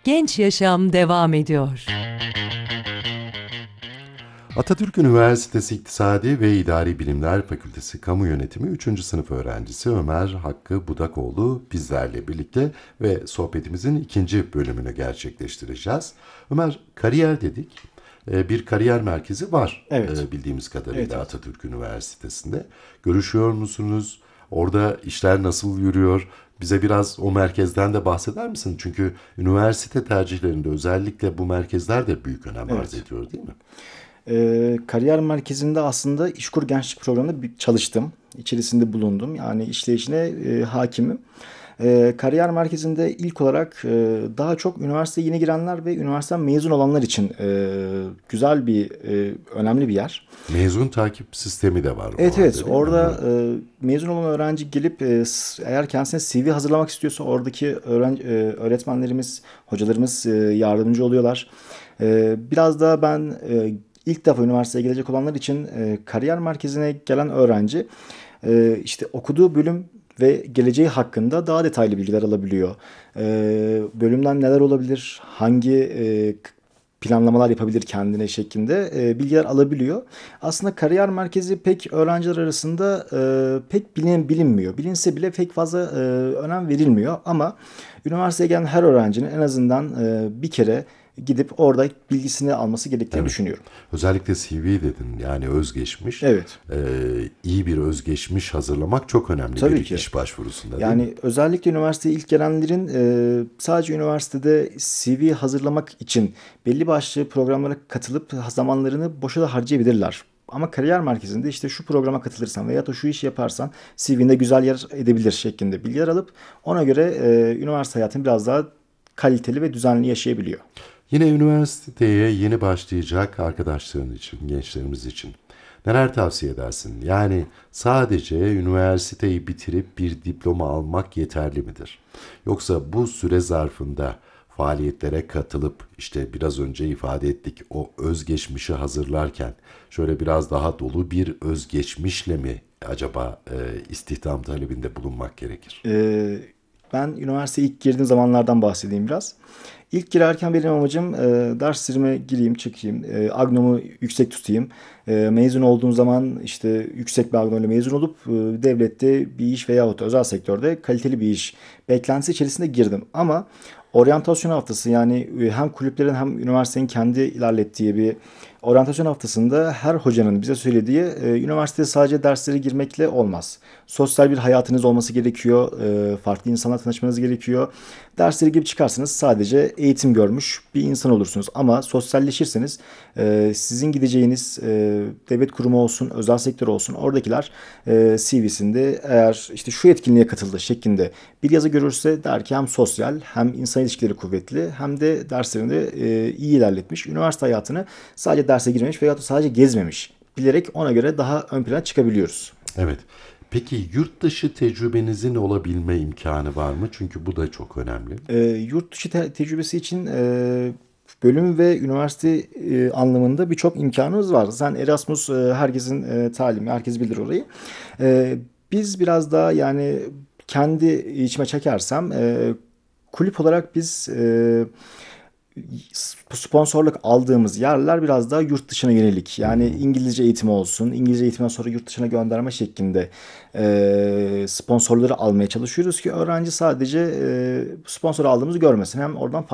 Genç Yaşam devam ediyor. Atatürk Üniversitesi İktisadi ve İdari Bilimler Fakültesi Kamu Yönetimi 3. sınıf öğrencisi Ömer Hakkı Budakoğlu bizlerle birlikte ve sohbetimizin ikinci bölümünü gerçekleştireceğiz. Ömer, kariyer dedik. Bir kariyer merkezi var Evet. bildiğimiz kadarıyla Evet, evet. Atatürk Üniversitesi'nde. Görüşüyor musunuz? Orada işler nasıl yürüyor? Bize biraz o merkezden de bahseder misin? Çünkü üniversite tercihlerinde özellikle bu merkezler de büyük önem arz Evet. ediyor, değil mi? Kariyer merkezinde aslında İşkur Gençlik Programı'nda çalıştım. İçerisinde bulundum. Yani işleyişine hakimim. Kariyer merkezinde ilk olarak daha çok üniversiteye yeni girenler ve üniversiteden mezun olanlar için güzel bir, önemli bir yer. Mezun takip sistemi de var o Evet, evet, halde, değil mi? orada Evet. mezun olan öğrenci gelip eğer kendisine CV hazırlamak istiyorsa oradaki öğretmenlerimiz, hocalarımız yardımcı oluyorlar. Biraz da ben ilk defa üniversiteye gelecek olanlar için kariyer merkezine gelen öğrenci işte okuduğu bölüm ve geleceği hakkında daha detaylı bilgiler alabiliyor. Bölümden neler olabilir, hangi planlamalar yapabilir kendine şeklinde bilgiler alabiliyor. Aslında kariyer merkezi pek öğrenciler arasında pek bilinmiyor. Bilinse bile pek fazla önem verilmiyor. Ama üniversiteye gelen her öğrencinin en azından bir kere gidip orada bilgisini alması gerektiğini Evet. düşünüyorum. Özellikle CV dedin, yani özgeçmiş. Evet. İyi bir özgeçmiş hazırlamak çok önemli bir Tabii ki. iş başvurusunda, değil mi? Yani özellikle üniversiteye ilk gelenlerin sadece üniversitede CV hazırlamak için belli başlı programlara katılıp zamanlarını boşa da harcayabilirler. Ama kariyer merkezinde işte şu programa katılırsan veya da şu işi yaparsan CV'nde güzel yer edebilir şeklinde bilgiler alıp ona göre üniversite hayatını biraz daha kaliteli ve düzenli yaşayabiliyor. Yine üniversiteye yeni başlayacak arkadaşların için, gençlerimiz için neler tavsiye edersin? Yani sadece üniversiteyi bitirip bir diploma almak yeterli midir? Yoksa bu süre zarfında faaliyetlere katılıp işte biraz önce ifade ettik o özgeçmişi hazırlarken şöyle biraz daha dolu bir özgeçmişle mi acaba istihdam talebinde bulunmak gerekir? Ben üniversiteye ilk girdiğim zamanlardan bahsedeyim biraz. İlk girerken benim amacım derslerime gireyim, çıkayım, agnomu yüksek tutayım. Mezun olduğum zaman işte yüksek bir agnoyla mezun olup devlette bir iş veyahut da özel sektörde kaliteli bir iş beklentisi içerisinde girdim. Ama oryantasyon haftası yani hem kulüplerin hem üniversitenin kendi ilerlettiği bir oryantasyon haftasında her hocanın bize söylediği üniversitede sadece derslere girmekle olmaz. Sosyal bir hayatınız olması gerekiyor. Farklı insanlarla tanışmanız gerekiyor. Dersleri gibi çıkarsanız sadece eğitim görmüş bir insan olursunuz. Ama sosyalleşirseniz sizin gideceğiniz devlet kurumu olsun, özel sektör olsun oradakiler CV'sinde eğer işte şu etkinliğe katıldı şeklinde bir yazı görürse der ki hem sosyal hem insan ilişkileri kuvvetli hem de derslerinde iyi ilerletmiş. Üniversite hayatını sadece derse girmemiş veyahut da sadece gezmemiş. Bilerek ona göre daha ön plana çıkabiliyoruz. Evet. Peki yurt dışı tecrübenizin olabilme imkanı var mı? Çünkü bu da çok önemli. Yurt dışı tecrübesi için bölüm ve üniversite anlamında birçok imkanımız var. Sen Erasmus herkesin talimi, herkes bilir orayı. E, Biz biraz daha yani kendi içime çekersem kulüp olarak biz sponsorluk aldığımız yerler biraz daha yurt dışına yönelik. Hı Yani hı. İngilizce eğitimi olsun. İngilizce eğitimden sonra yurt dışına gönderme şeklinde sponsorları almaya çalışıyoruz ki öğrenci sadece sponsor aldığımızı görmesin. Hem oradan